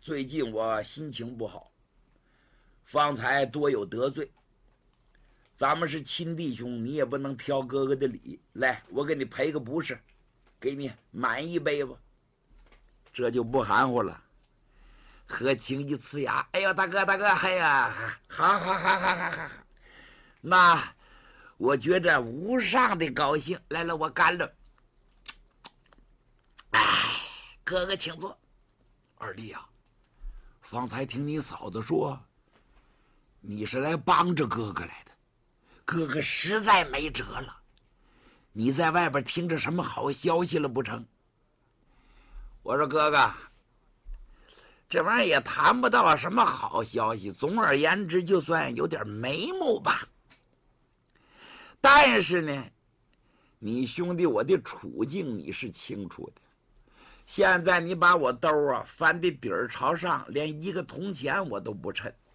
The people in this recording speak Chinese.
最近我心情不好，方才多有得罪。咱们是亲弟兄，你也不能挑哥哥的理。来，我给你赔个不是，给你满一杯吧。这就不含糊了，和情一呲牙。哎呦，大哥，哎呀，好，那我觉着无上的高兴。来了，我干了。哎，哥哥请坐。二弟啊，方才听你嫂子说，你是来帮着哥哥来的，哥哥实在没辙了。你在外边听着什么好消息了不成？我说哥哥，这玩意儿也谈不到什么好消息，总而言之，就算有点眉目吧。但是呢，你兄弟我的处境你是清楚的。现在你把我兜啊翻的底儿朝上，连一个铜钱我都不趁。